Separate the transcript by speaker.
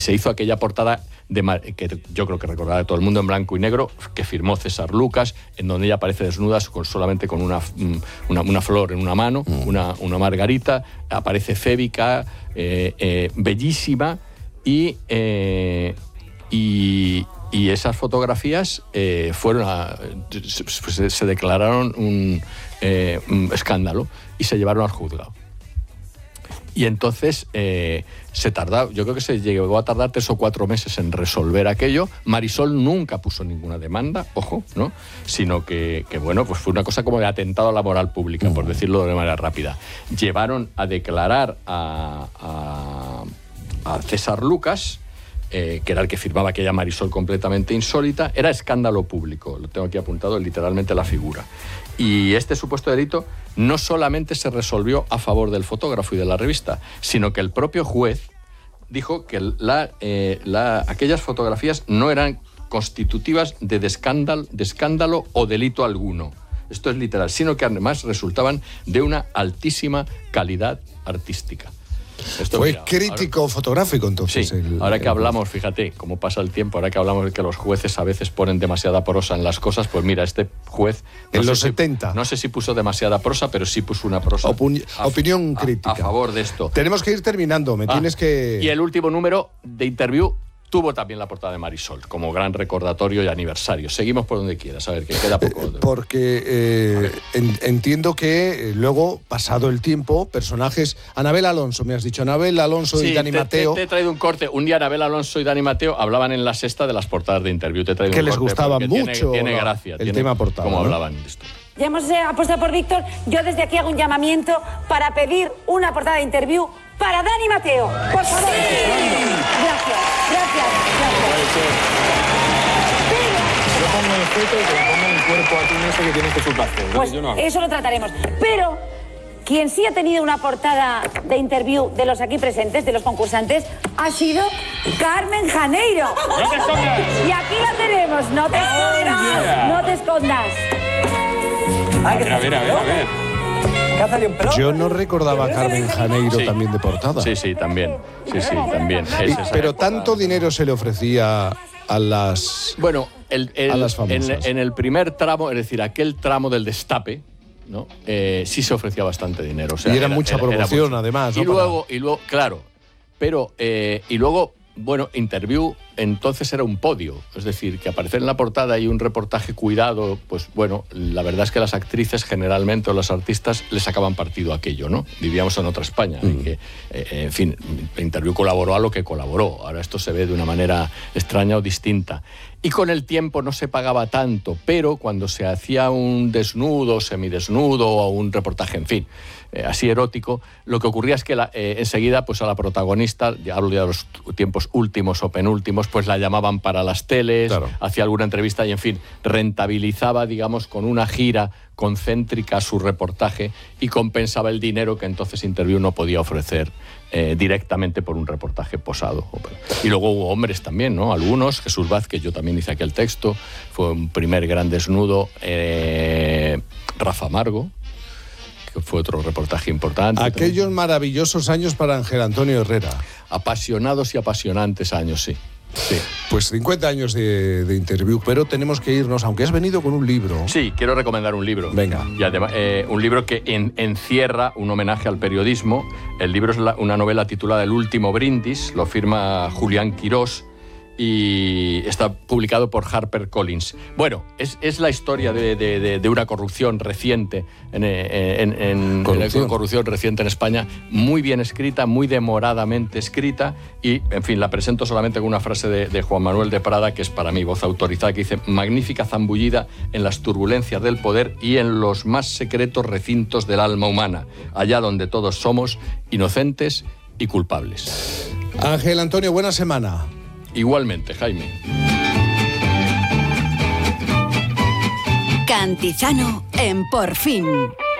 Speaker 1: Se hizo aquella portada que yo creo que recordará todo el mundo, en blanco y negro, que firmó César Lucas, en donde ella aparece desnuda solamente con una flor en una mano, una margarita, aparece férica, bellísima, y esas fotografías se declararon un escándalo y se llevaron al juzgado. Y entonces yo creo que se llegó a tardar 3 o 4 meses en resolver aquello. Marisol nunca puso ninguna demanda, ojo, ¿no? Sino que bueno, pues fue una cosa como de atentado a la moral pública, por decirlo de manera rápida. Llevaron a declarar a César Lucas, que era el que firmaba aquella Marisol completamente insólita. Era escándalo público, lo tengo aquí apuntado, literalmente la figura. Y este supuesto delito no solamente se resolvió a favor del fotógrafo y de la revista, sino que el propio juez dijo que aquellas fotografías no eran constitutivas de escándalo o delito alguno. Esto es literal, sino que además resultaban de una altísima calidad artística.
Speaker 2: Fue crítico fotográfico, entonces.
Speaker 1: Sí, ahora que hablamos, fíjate cómo pasa el tiempo, ahora que hablamos de que los jueces a veces ponen demasiada prosa en las cosas, pues mira, este juez...
Speaker 2: En los 70.
Speaker 1: No sé si puso demasiada prosa, pero sí puso una prosa...
Speaker 2: Opinión crítica.
Speaker 1: A favor de esto.
Speaker 2: Tenemos que ir terminando, tienes que...
Speaker 1: Y el último número de Interview tuvo también la portada de Marisol, como gran recordatorio y aniversario. Seguimos por donde quieras, a ver, que queda poco.
Speaker 2: Porque entiendo que luego, pasado el tiempo, personajes... Anabel Alonso, me has dicho, Anabel Alonso y Dani Mateo...
Speaker 1: Te he traído un corte. Un día Anabel Alonso y Dani Mateo hablaban en La Sexta de las portadas de Interview. Te he traído
Speaker 2: que
Speaker 1: un
Speaker 2: les
Speaker 1: corte
Speaker 2: gustaba mucho
Speaker 1: tiene gracia.
Speaker 2: El tema portada.
Speaker 1: Cómo
Speaker 2: ¿no?
Speaker 1: hablaban de esto.
Speaker 3: Ya hemos apostado por Víctor. Yo desde aquí hago un llamamiento para pedir una portada de Interview para Dani Mateo. Por favor. Sí. Gracias.
Speaker 4: Yo pongo el feto y que le ponga el cuerpo a ti en eso que tienes que chuparte.
Speaker 3: Pues
Speaker 4: yo no hago.
Speaker 3: eso lo trataremos. Pero quien sí ha tenido una portada de Interview de los aquí presentes, de los concursantes, ha sido Carmen Janeiro.
Speaker 4: ¡No te escondas!
Speaker 3: Y aquí la tenemos. No te escondas.
Speaker 4: Yeah.
Speaker 3: No te escondas.
Speaker 4: A ver.
Speaker 2: Yo no recordaba a Carmen Janeiro también de portada.
Speaker 1: Sí, también. También.
Speaker 2: Pero tanto dinero se le ofrecía a las...
Speaker 1: Bueno,
Speaker 2: a las famosas.
Speaker 1: En el primer tramo, es decir, aquel tramo del destape, ¿no? Sí se ofrecía bastante dinero. O sea,
Speaker 2: y era mucha promoción, además.
Speaker 1: Y luego, claro, pero y luego, bueno, Interview entonces era un podio, es decir, que aparecer en la portada y un reportaje cuidado, pues bueno, la verdad es que las actrices generalmente o los artistas les sacaban partido a aquello, ¿no? Vivíamos en otra España, y que, en fin, Interview colaboró a lo que colaboró. Ahora esto se ve de una manera extraña o distinta. Y con el tiempo no se pagaba tanto, pero cuando se hacía un desnudo, semidesnudo o un reportaje, en fin, así erótico, lo que ocurría es que enseguida pues a la protagonista, ya hablo de los tiempos últimos o penúltimos, pues la llamaban para las teles, claro, hacía alguna entrevista y, en fin, rentabilizaba, digamos, con una gira concéntrica su reportaje y compensaba el dinero que entonces Interview no podía ofrecer directamente por un reportaje posado. Y luego hubo hombres también, ¿no? Algunos, Jesús Vázquez, yo también hice aquel texto, fue un primer gran desnudo, Rafa Amargo, que fue otro reportaje importante.
Speaker 2: Aquellos maravillosos años para Ángel Antonio Herrera.
Speaker 1: Apasionados y apasionantes años, sí. Sí.
Speaker 2: Pues 50 años de Interview, pero tenemos que irnos, aunque has venido con un libro.
Speaker 1: Sí, quiero recomendar un libro.
Speaker 2: Venga.
Speaker 1: Y además, un libro que encierra un homenaje al periodismo. El libro es una novela titulada El último brindis, lo firma Julián Quirós y está publicado por HarperCollins. Bueno, es la historia de una corrupción reciente corrupción reciente en España, muy bien escrita, muy demoradamente escrita, y, en fin, la presento solamente con una frase de Juan Manuel de Prada, que es para mí voz autorizada, que dice: magnífica zambullida en las turbulencias del poder y en los más secretos recintos del alma humana, allá donde todos somos inocentes y culpables.
Speaker 2: Ángel Antonio, buena semana.
Speaker 1: Igualmente, Jaime.
Speaker 5: Cantizano en Por Fin.